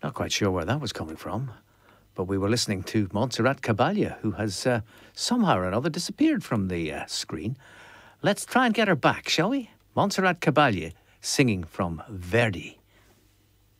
Not quite sure where that was coming from, but we were listening to Montserrat Caballé, who has somehow or another disappeared from the screen. Let's try and get her back, shall we? Montserrat Caballé singing from Verdi.